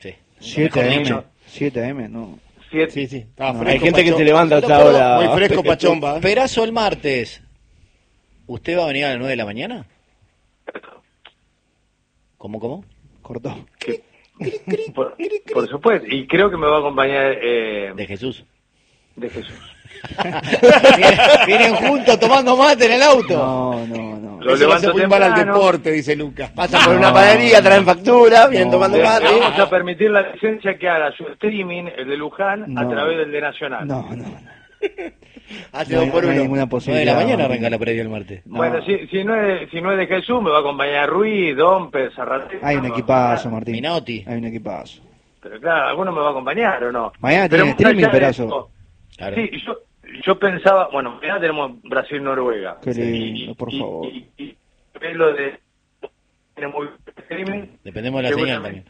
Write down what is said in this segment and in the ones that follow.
Sí. 7 AM, 7 AM, no. Sí. No, Fresco, hay gente que Pachón. se levanta a esa hora. Muy fresco, Pachomba. Perazo el martes. ¿Usted va a venir a las 9 de la mañana? ¿Cómo? Cortó. Por supuesto, y creo que me va a acompañar De Jesús. de Jesús. Vienen juntos tomando mate en el auto. No. Lo Eso le hace levanto muy mal al temprano. deporte, dice Lucas. Pasan por una panadería, traen factura, vienen tomando Le mate. vamos a permitir la licencia que haga su streaming, el de Luján, a No. través del de Nacional. No. Hace No hay, dos por no hay uno. ninguna 9 de posibilidad. la mañana Martín. arranca la previa el martes. No. Bueno, si no es de Jesús, me va a acompañar Ruiz, Dompe, Zarratea. Hay un equipazo, Martín. Minotti. Hay un equipazo. Pero claro, alguno me va a acompañar, ¿o no? Mañana Pero tiene más allá streaming, de Perazo. eso, Claro. Sí, yo pensaba, bueno, mañana tenemos Brasil-Noruega. Qué lindo, por favor. Y lo de... Tiene muy streaming. Dependemos de la señal también.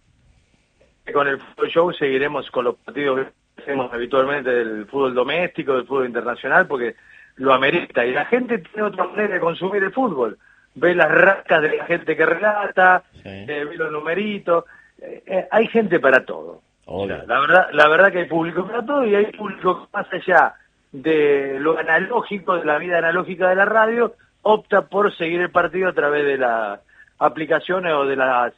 Con el fútbol show seguiremos con los partidos que hacemos habitualmente del fútbol doméstico, del fútbol internacional, porque lo amerita. Y la gente tiene otra manera de consumir el fútbol. Ve las rascas de la gente que relata, Sí. ve los numeritos. Hay gente para todo. Obvio. O sea, la verdad que hay público para todo y hay público que más allá de lo analógico, de la vida analógica de la radio, opta por seguir el partido a través de las aplicaciones o de las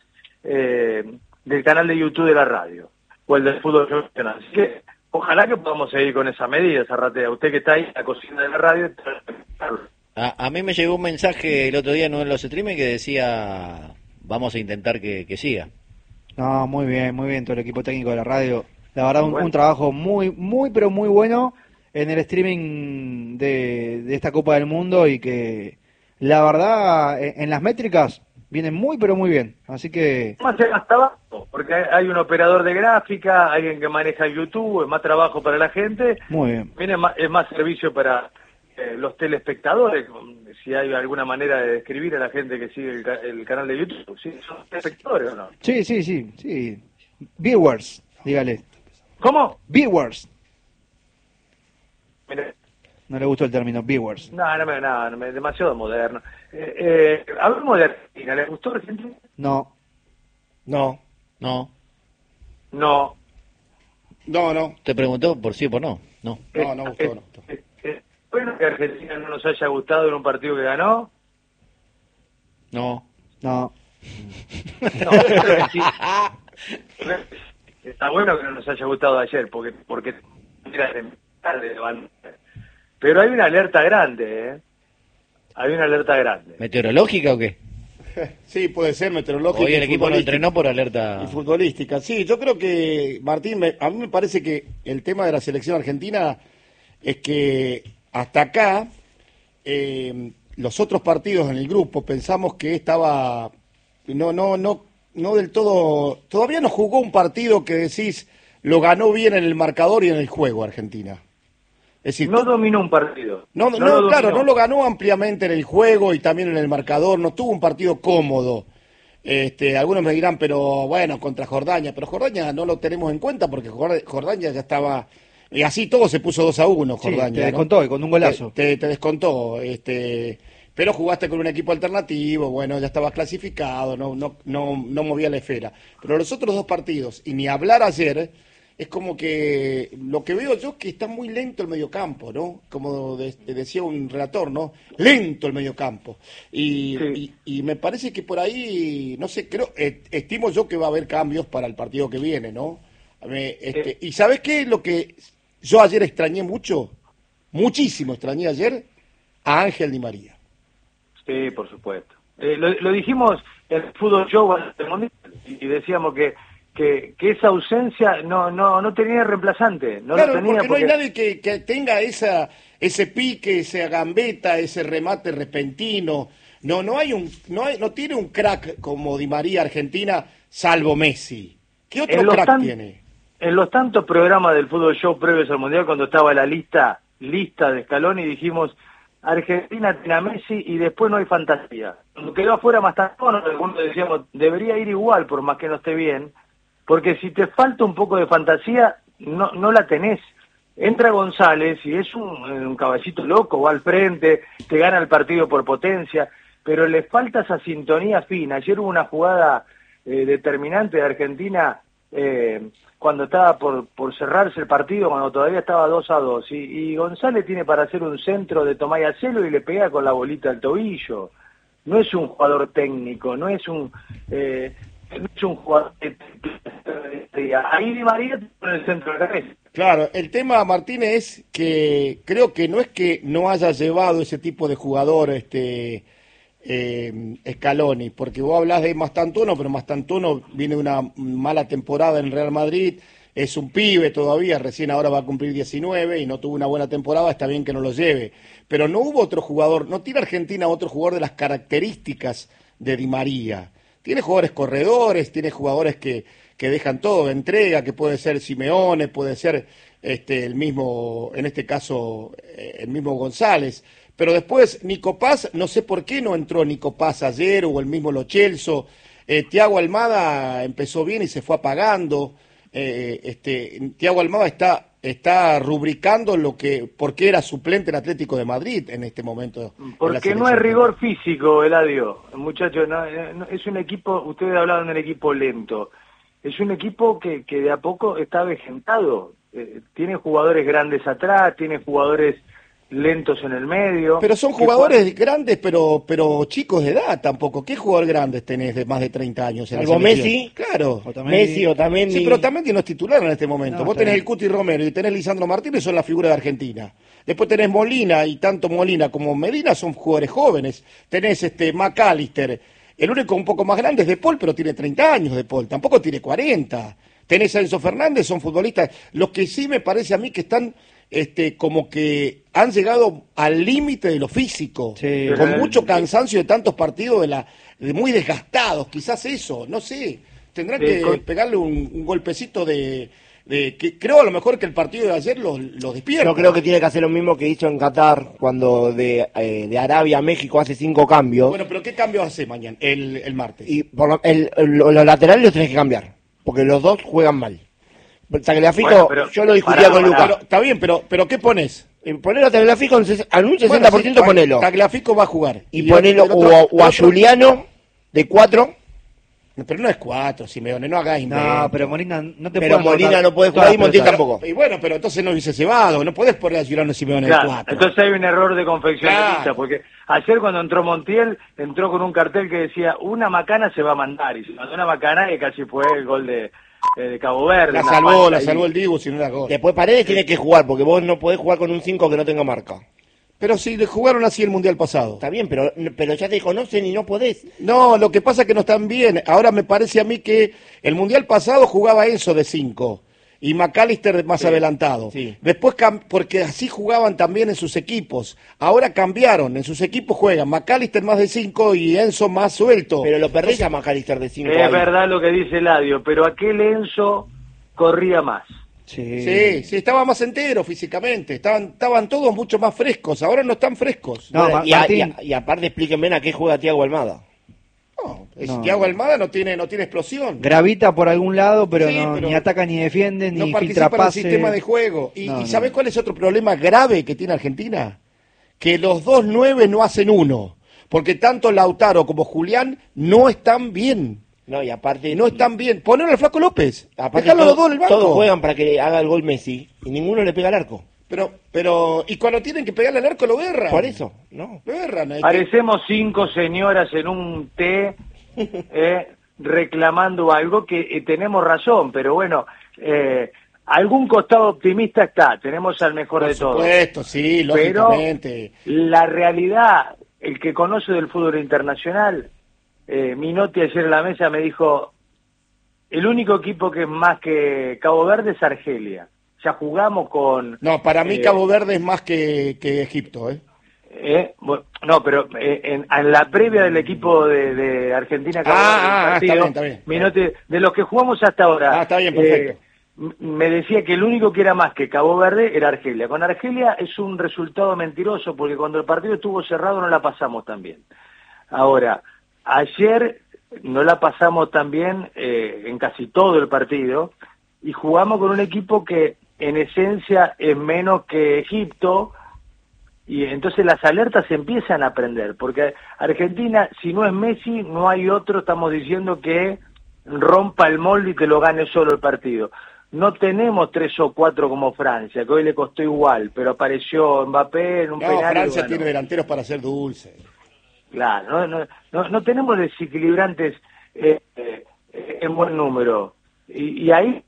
del canal de YouTube de la radio o el del fútbol profesional. Así que ojalá que podamos seguir con esa medida, Zarratea. Usted que está ahí en la cocina de la radio, A mí me llegó un mensaje el otro día en los streamers que decía vamos a intentar que siga. No, muy bien todo el equipo técnico de la radio. La verdad, Bueno. un trabajo muy, pero muy bueno en el streaming de esta Copa del Mundo y que, la verdad, en las métricas vienen muy, pero muy bien. Así que, más hasta abajo, porque hay un operador de gráfica, alguien que maneja YouTube, es más trabajo para la gente, muy bien. es más servicio para los telespectadores, si hay alguna manera de describir a la gente que sigue el canal de YouTube. ¿Sí? ¿Son telespectadores o no? Sí. Viewers, dígale. ¿Cómo? Viewers. Mire, No le gustó el término viewers. no, demasiado moderno. Hablamos de Argentina, ¿le gustó Argentina? No. No. No. ¿Te preguntó por sí o por no? No. No gustó, no. Bueno, que Argentina no nos haya gustado en un partido que ganó. No. No. No, sí. Está bueno que no nos haya gustado ayer, porque era de tarde, pero hay una alerta grande, ¿eh? Hay una alerta grande. ¿Meteorológica o qué? Sí, puede ser meteorológico. Hoy el y equipo no futbolístico. entrenó por alerta. Y futbolística. Sí, yo creo que, Martín, a mí me parece que el tema de la selección argentina es que hasta acá los otros partidos en el grupo pensamos que estaba no del todo, todavía no jugó un partido que decís lo ganó bien en el marcador y en el juego Argentina. Es decir, No dominó un partido. No, lo claro, dominó. no lo ganó ampliamente en el juego y también en el marcador, no tuvo un partido cómodo. Algunos me dirán, pero bueno, contra Jordania, pero Jordania no lo tenemos en cuenta porque Jordania ya estaba, y así todo se puso 2-1 Sí, Jordania. te ¿no? descontó y con un golazo. Te descontó, pero jugaste con un equipo alternativo, bueno, ya estabas clasificado, no movía la esfera. Pero los otros dos partidos, y ni hablar ayer, es como que lo que veo yo es que está muy lento el mediocampo, ¿no? Como decía un relator, ¿no? Lento el mediocampo. Sí. Y me parece que por ahí, no sé, estimo yo que va a haber cambios para el partido que viene, ¿no? Y ¿sabes qué? Lo que yo ayer extrañé muchísimo extrañé ayer, a Ángel Di María. Sí, por supuesto. Lo dijimos en el Fútbol Show antes del Mundial, y decíamos que esa ausencia no tenía reemplazante. No Claro, lo tenía porque no hay nadie que tenga ese pique, esa gambeta, ese remate repentino. No tiene un crack como Di María Argentina, salvo Messi. ¿Qué otro crack tiene? En los tantos programas del Fútbol Show previos al Mundial, cuando estaba la lista de Scaloni, dijimos Argentina tiene a Messi y después no hay fantasía. Cuando quedó afuera Mastantuono, algunos decíamos, debería ir igual por más que no esté bien, porque si te falta un poco de fantasía, no la tenés. Entra González y es un caballito loco, va al frente, te gana el partido por potencia, pero le falta esa sintonía fina. Ayer hubo una jugada determinante de Argentina cuando estaba por cerrarse el partido, cuando todavía estaba 2-2, y González tiene para hacer un centro de Tomás Acelo y le pega con la bolita al tobillo. No es un jugador técnico, no es un jugador ahí Di María pone el centro de la cabeza. Claro, el tema, Martínez, es que creo que no es que no haya llevado ese tipo de jugador Scaloni, porque vos hablás de Mastantuono, pero Mastantuono viene de una mala temporada en el Real Madrid, es un pibe todavía, recién ahora va a cumplir 19 y no tuvo una buena temporada, está bien que no lo lleve, pero no hubo otro jugador, no tiene Argentina otro jugador de las características de Di María. Tiene jugadores corredores, tiene jugadores que dejan todo, entrega, que puede ser Simeone, puede ser el mismo, en este caso, el mismo González. Pero después, Nico Paz, no sé por qué no entró Nico Paz ayer, o el mismo Lo Celso. Thiago Almada empezó bien y se fue apagando. Thiago Almada está rubricando por qué era suplente en Atlético de Madrid en este momento. Porque no es rigor físico, Eladio. Muchachos, es un equipo, ustedes hablaban del equipo lento. Es un equipo que de a poco está avejentado. Tiene jugadores grandes atrás, tiene jugadores lentos en el medio. Pero son jugadores grandes, pero chicos de edad tampoco. ¿Qué jugador grandes tenés de más de 30 años en ¿Algo Messi? Claro. Messi o también. Sí, pero Otamendi no es titular en este momento. No, Vos tenés el Cuti Romero y tenés Lisandro Martínez, son la figura de Argentina. Después tenés Molina, y tanto Molina como Medina son jugadores jóvenes. Tenés McAllister. El único un poco más grande es De Paul, pero tiene 30 años De Paul, tampoco tiene 40. Tenés a Enzo Fernández, son futbolistas. Los que sí me parece a mí que están como que han llegado al límite de lo físico, Sí. con mucho cansancio de tantos partidos de muy desgastados, quizás eso, no sé. Tendrán que pegarle un golpecito que creo a lo mejor que el partido de ayer los despierta. Yo creo que tiene que hacer lo mismo que hizo en Qatar cuando de Arabia a México hace 5 cambios. Bueno, pero ¿qué cambios hace mañana, el martes? Y los laterales los tenés que cambiar, porque los dos juegan mal. Tagliafico, Bueno, pero yo lo discutía con Lucas. Está bien, pero ¿qué pones? Ponelo a Tagliafico en un 60%, Bueno, sí, ponelo. Tagliafico va a jugar. Y ponelo o a Juliano de 4. Pero no es 4, Simeone, no hagas invento. No, pero Molina no te Pero puede Molina anotar. no puede jugar y Montiel pero- tampoco. Y bueno, pero entonces no hubiese llevado, no podés poner a Girano Simeone de Claro, 4. entonces hay un error de confección de Claro. lista, porque ayer cuando entró Montiel, entró con un cartel que decía, una macana se va a mandar, y se mandó una macana y casi fue el gol de Cabo Verde. La una salvó falta ahí. el Dibu, si no era gol. Después Paredes tiene que jugar, porque vos no podés jugar con un 5 que no tenga marca. Pero si le jugaron así el Mundial pasado. Está bien, pero ya te conocen y no podés. No, lo que pasa es que no están bien. Ahora me parece a mí que el Mundial pasado jugaba Enzo de 5 y McAllister más adelantado. Sí. Después, porque así jugaban también en sus equipos. Ahora cambiaron, en sus equipos juegan McAllister más de 5 y Enzo más suelto. Pero lo perdés a McAllister de 5 Es verdad lo que dice Eladio, pero aquel Enzo corría más. Sí, estaba más entero físicamente. Estaban todos mucho más frescos. Ahora no están frescos. No, Martín. y aparte explíquenme a qué juega Thiago Almada. No, Thiago Almada no tiene explosión. Gravita por algún lado, pero, Sí, pero ni ataca ni defiende, No ni participa filtra en el pase. sistema de juego. ¿Y No, sabés no. cuál es otro problema grave que tiene Argentina? Que los 2 9 no hacen uno. Porque tanto Lautaro como Julián no están bien. No, y aparte... No están bien. Ponelo al Flaco López. Aparte Dejalo a los dos en el banco. todos juegan para que haga el gol Messi y ninguno le pega al arco. Pero, y cuando tienen que pegarle al arco lo erran. Por eso, ¿no? Lo erran. Parecemos 5 señoras en un té reclamando algo que tenemos razón, pero bueno, algún costado optimista está, tenemos al mejor Por de todos. supuesto, sí, Pero lógicamente. la realidad, el que conoce del fútbol internacional, Minotti ayer en la mesa me dijo, el único equipo que es más que Cabo Verde es Argelia. Ya jugamos con... No, para mí Cabo Verde es más que Egipto, ¿eh? Bueno, no, pero en la previa del equipo de Argentina, está bien. Minotti, de los que jugamos hasta ahora, Está bien, perfecto. me decía que el único que era más que Cabo Verde era Argelia. Con Argelia es un resultado mentiroso porque cuando el partido estuvo cerrado no la pasamos tan bien. Ahora, ayer no la pasamos tan bien en casi todo el partido y jugamos con un equipo que en esencia es menos que Egipto. Y entonces las alertas se empiezan a prender, porque Argentina, si no es Messi, no hay otro, estamos diciendo que rompa el molde y te lo gane solo el partido. No tenemos 3 o 4 como Francia, que hoy le costó igual, pero apareció Mbappé en un penal. Francia tiene delanteros para ser dulce. Claro, no tenemos desequilibrantes en buen número. Y ahí,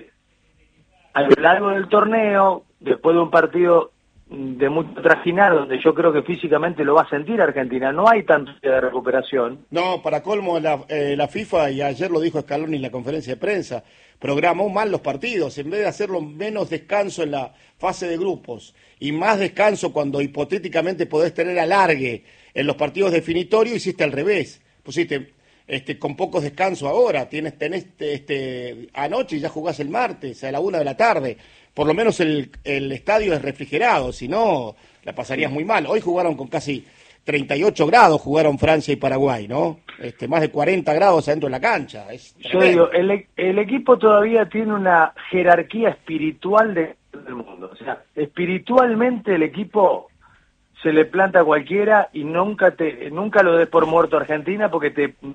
a lo largo del torneo, después de un partido de mucho trajinar, donde yo creo que físicamente lo va a sentir Argentina, no hay tanto de recuperación. No, para colmo, la FIFA, y ayer lo dijo Scaloni en la conferencia de prensa, programó mal los partidos, en vez de hacerlo menos descanso en la fase de grupos y más descanso cuando hipotéticamente podés tener alargue en los partidos definitorios, hiciste al revés, pusiste con pocos descansos ahora, tenés anoche y ya jugás el martes a la 1 de la tarde, por lo menos el estadio es refrigerado, si no la pasarías muy mal. Hoy jugaron con casi 38 grados, jugaron Francia y Paraguay, ¿no? Más de 40 grados adentro de la cancha. Yo digo, el equipo todavía tiene una jerarquía espiritual del mundo, o sea, espiritualmente el equipo se le planta a cualquiera y nunca lo des por muerto a Argentina porque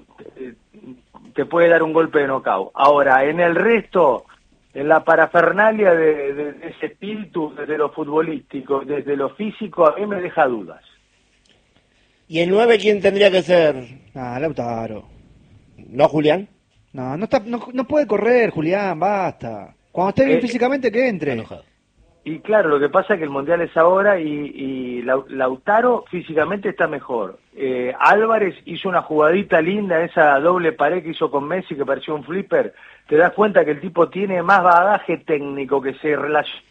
te puede dar un golpe de knockout. Ahora, en el resto, en la parafernalia de ese espíritu, desde lo futbolístico, desde lo físico, a mí me deja dudas. ¿Y el 9 quién tendría que ser? Lautaro. ¿No, Julián? No puede correr, Julián, basta. Cuando esté bien físicamente, que entre. Enojado. Y claro, lo que pasa es que el Mundial es ahora y Lautaro físicamente está mejor. Álvarez hizo una jugadita linda, esa doble pared que hizo con Messi que pareció un flipper. Te das cuenta que el tipo tiene más bagaje técnico que se relaciona.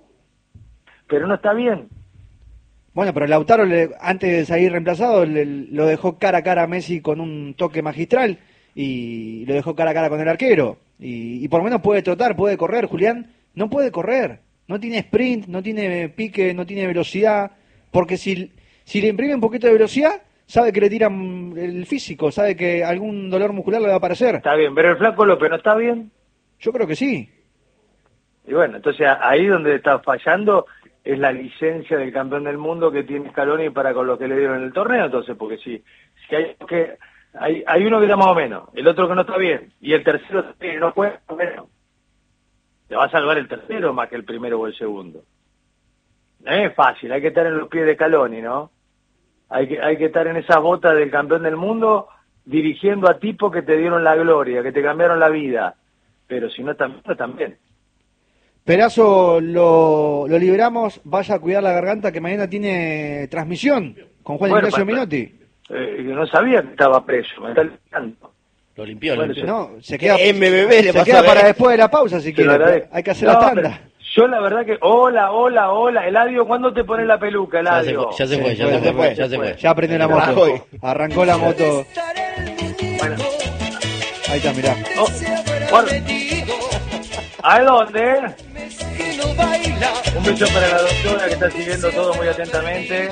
Pero no está bien. Bueno, pero Lautaro, antes de salir reemplazado, lo dejó cara a cara a Messi con un toque magistral y lo dejó cara a cara con el arquero. Y por lo menos puede trotar, puede correr. Julián no puede correr. No tiene sprint, no tiene pique, no tiene velocidad, porque si le imprime un poquito de velocidad, sabe que le tiran el físico, sabe que algún dolor muscular le va a aparecer. Está bien, pero el Flaco López no está bien. Yo creo que sí. Y bueno, entonces ahí donde está fallando es la licencia del campeón del mundo que tiene Scaloni para con lo que le dieron en el torneo, entonces, porque si hay uno que está más o menos, el otro que no está bien, y el tercero no juega menos. Te va a salvar el tercero más que el primero o el segundo. No es fácil, hay que estar en los pies de Scaloni, ¿no? Hay que estar en esas botas del campeón del mundo dirigiendo a tipos que te dieron la gloria, que te cambiaron la vida. Pero si no están bien, también. Perazo, lo liberamos, vaya a cuidar la garganta que mañana tiene transmisión con Juan Ignacio Minotti. No sabía que estaba preso, me está ligando. Lo limpió, Bueno, No, se queda, MBB le se pasa queda a ver. para después de la pausa si quiere. Hay que hacer la tanda. Pero yo la verdad que... Hola, Eladio, ¿cuándo te pones la peluca, Eladio? Ya se fue. Ya aprendió la moto. Arrancó la moto. Bueno. Ahí está, mirá. Bueno. ¿A dónde? Un beso para la doctora que está siguiendo todo muy atentamente.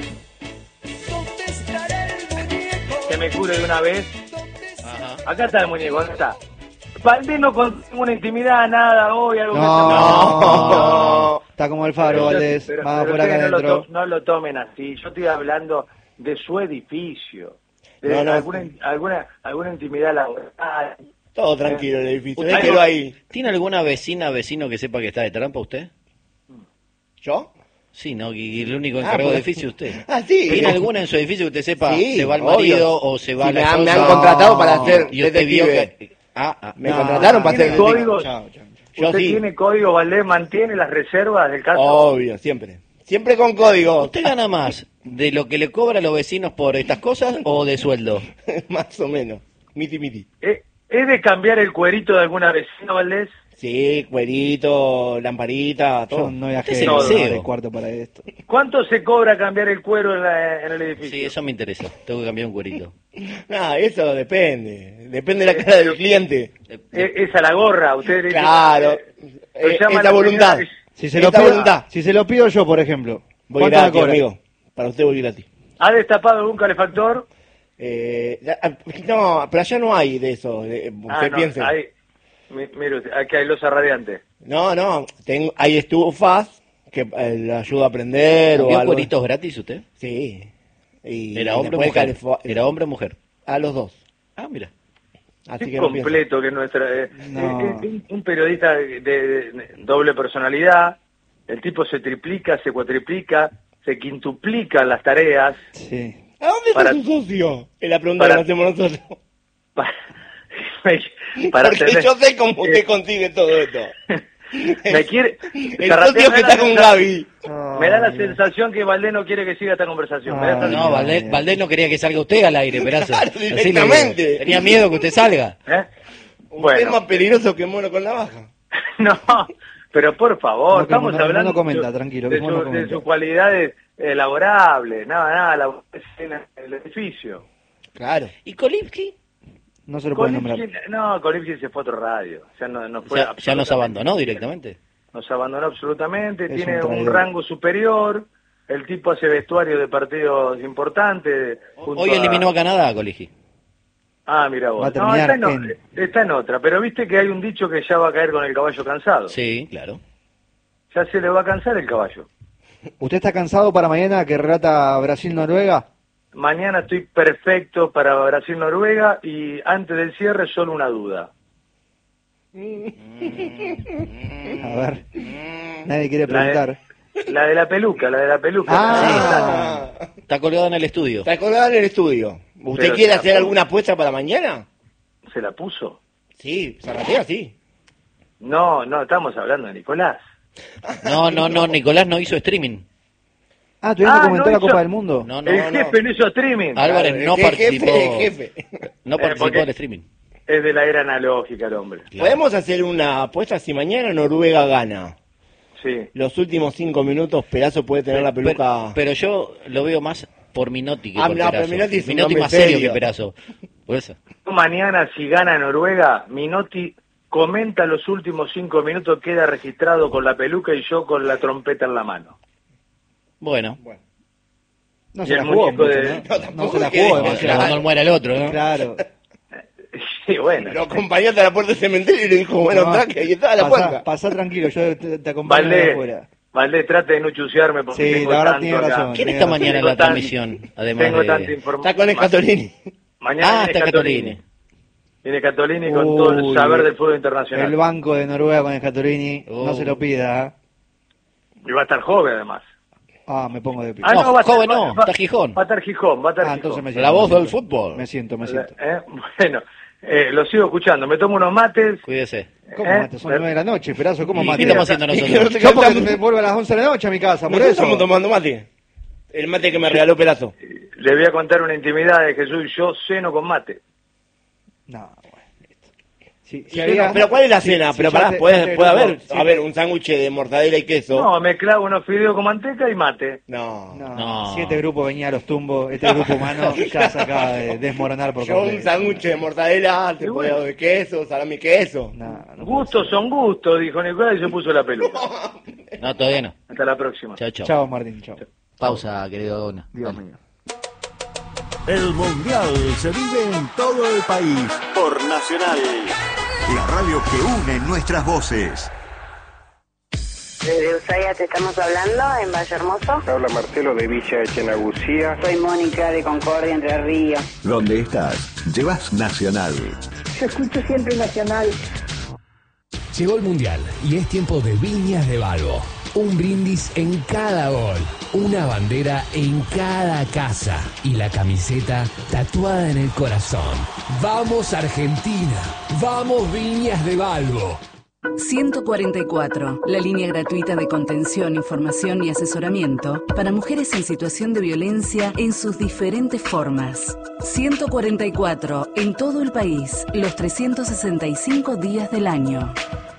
Que me cure de una vez. Ajá. Acá está el muñeco, ¿dónde está? Valdés no consigue una intimidad, nada, hoy algo No. Está como el faro, Valdés. Pero Vamos por acá ustedes adentro. no lo tomen así. Yo estoy hablando de su edificio. De No. alguna intimidad laboral. Todo tranquilo el edificio. ¿Usted Déjelo ahí. ¿Tiene alguna vecino que sepa que está de trampa usted? ¿Yo? Sí, ¿no? Y el único encargado de edificio es usted. Sí. ¿Tiene alguna en su edificio que usted sepa Sí, se va el obvio. marido o se va Sí, la me esposa? han contratado para hacer Y usted vio detective. que... Me contrataron para ¿Tiene hacer detective. códigos? Chao. Yo ¿Usted sí. tiene código, Valdés? ¿Mantiene las reservas del caso? Obvio, siempre. Siempre con código. ¿Usted gana más de lo que le cobra a los vecinos por estas cosas o de sueldo? Más o menos. Miti. ¿Es de cambiar el cuerito de alguna vecina, Valdés? Sí, cuerito, lamparita, Yo todo. no viajé Usted es el de CEO. cuarto para esto. ¿Cuánto se cobra cambiar el cuero en el edificio? Sí, eso me interesa. Tengo que cambiar un cuerito. Eso depende. Depende de la cara del cliente. Esa la gorra, usted le dice- Claro. lo llama Esa la voluntad. primera- Esta voluntad. Si se lo pido yo, por ejemplo. Voy ¿cuánto me gratis, cobra? amigo. Para usted voy gratis. ¿Ha destapado algún calefactor? No, pero allá no hay de eso. Usted piense. Mire usted, aquí hay losa radiante. No, hay estufas que le ayuda a prender o ¿Vio algo. cueritos gratis usted? Sí. Y ¿Era hombre o después mujer? ¿Era hombre o mujer? A los dos. Ah, mira. Así Qué que no completo que nuestra... No. un periodista de doble personalidad, el tipo se triplica, se cuatriplica, se quintuplica las tareas. Sí. ¿A dónde Para- está su socio? Es la pregunta para- que nos hacemos nosotros. Para, para Porque tener- yo sé cómo usted consigue todo esto. me quiere... El socio que está con Gaby. Me da la sensación que Valdés no quiere que siga esta conversación. Me da esta- No, Valdés no quería que salga usted al aire, Perazo. Claro, Así directamente. tenía miedo que usted salga. ¿Eh? Usted es más peligroso que mono con navaja. No, pero por favor, No, que estamos Mono hablando comenta, tranquilo, que de, Mono de comenta. sus cualidades laborables, nada, en el edificio. Claro. ¿Y Kolipski? No se lo puede nombrar. Kolipski se fue a otro radio, ya no fue Ya nos absolutamente. abandonó directamente. Nos abandonó absolutamente, Es tiene un un traidor. rango superior, el tipo hace vestuario de partidos importantes. junto Hoy eliminó a Canadá, Kolipski. Ah, mira vos. Va a terminar está en otra, pero viste que hay un dicho que ya va a caer con el caballo cansado. Sí, claro. Ya se le va a cansar el caballo. ¿Usted está cansado para mañana que relata Brasil-Noruega? Mañana estoy perfecto para Brasil-Noruega y antes del cierre solo una duda. A ver. Nadie quiere preguntar. La de la peluca. Ah. Está colgado en el estudio. Está colgado en el estudio. ¿Usted Pero quiere se la hacer puso. alguna apuesta para mañana? ¿Se la puso? Sí, Zarratea sí. No, estamos hablando de Nicolás. No, Nicolás no hizo streaming. Ah, ¿todavía no comentó no la hizo- Copa del Mundo? No, el jefe no hizo streaming. Álvarez Claro, no el participó. jefe. No participó porque- del streaming. Es de la era analógica el hombre. Claro. ¿Podemos hacer una apuesta si mañana Noruega gana? Sí. Los últimos 5 minutos, Perazo puede tener la peluca... Pero yo lo veo más por Minotti que Ah, por no, pero Perazo. Minotti es un hombre más serio serio. que Perazo. Por eso. Mañana, si gana Noruega, Minotti comenta los últimos 5 minutos, queda registrado con la peluca y yo con la trompeta en la mano. Bueno. No Y se el la jugó muñeco mucho, de- ¿no? No, tampoco No se la que- jugó Claro, demasiado. no muera el otro, ¿no? Claro. Sí, bueno. Lo acompañó hasta la puerta del cementerio y le dijo, bueno, No, entrá, que ahí está la puerta. Pasá tranquilo, yo te acompaño de Valdés, afuera. Valdés, trate de no chusearme porque Sí, tengo la verdad tanto tiene acá. razón. ¿Quién está mañana en Tengo la tan- transmisión? Además Tengo tanta de... información. Está con Escatolini. Mañana Ah, viene está Catolini. Viene Catolini con todo el Uy, saber del fútbol internacional. El banco de Noruega con el Scatolini, no Oh. se lo pida. ¿eh? Y va a estar joven además. Ah, me pongo de pie. No, va a estar- joven no, está Gijón. Va a estar Gijón, va a estar Ah, Gijón. entonces me siento. La voz me del siento. fútbol. Me siento. Bueno, lo sigo escuchando. Me tomo unos mates. Cuídese. ¿Cómo mate? Son 9 de la noche, Perazo, ¿cómo ¿Y mate? qué estamos haciendo Y que no nosotros? se Yo porque calzamos- me vuelvo a las 11 de la noche a mi casa, por Nosotros eso. estamos tomando mate. El mate que me regaló Perazo. Le voy a contar una intimidad de Jesús. Yo ceno con mate. No, bueno, listo. Si Sí, había- no, pero ¿cuál es la si- cena? si Pero ya pará, te- puede te- haber, si- a ver, un sándwich de mortadela y queso. No, me clavo unos fideos con manteca y mate. No. No, No. si este grupo venía a los tumbos, este grupo humano ya se acaba de desmoronar por Yo un completo. sándwich de mortadela, te Y puedo bueno. de queso, salami queso. No, no puede Gustos ser. son gustos, dijo Nicolás y se puso la peluca. No, todavía no. Hasta la próxima. Chao, chao. Chao, Martín, chao. Pausa, querido Dona. Dios Dale. mío. El Mundial se vive en todo el país por Nacional, la radio que une nuestras voces. Desde Ushuaia te estamos hablando, en Valle Hermoso. Habla Marcelo de Villa Echenagucía. Soy Mónica de Concordia, Entre Ríos. Donde estás, llevas Nacional. Yo escucho siempre Nacional. Llegó el Mundial y es tiempo de Viñas de Balbo. Un brindis en cada gol, una bandera en cada casa y la camiseta tatuada en el corazón. ¡Vamos Argentina! ¡Vamos Viñas de Balbo! 144, la línea gratuita de contención, información y asesoramiento para mujeres en situación de violencia en sus diferentes formas. 144, en todo el país, los 365 días del año.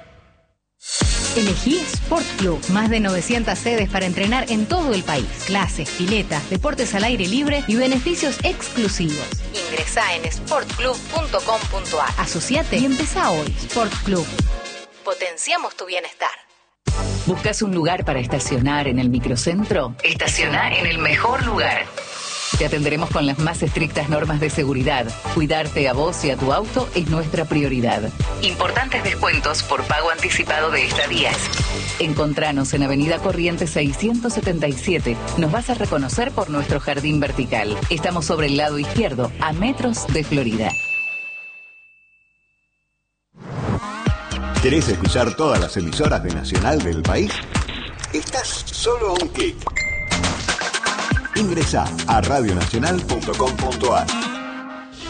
Elegí Sport Club. Más de 900 sedes para entrenar en todo el país. Clases, piletas, deportes al aire libre y beneficios exclusivos. Ingresá en sportclub.com.ar. Asociate y empezá hoy. Sport Club. Potenciamos tu bienestar. ¿Buscas un lugar para estacionar en el microcentro? Estaciona en el mejor lugar. Te atenderemos con las más estrictas normas de seguridad. Cuidarte a vos y a tu auto es nuestra prioridad. Importantes descuentos por pago anticipado de estadías. Encontranos en Avenida Corrientes 677. Nos vas a reconocer por nuestro jardín vertical. Estamos sobre el lado izquierdo, a metros de Florida. ¿Querés escuchar todas las emisoras de Nacional del país? Estás solo a un clic. Ingresá a radionacional.com.ar.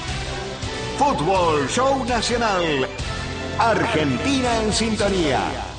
Fútbol Show Nacional. Argentina en sintonía.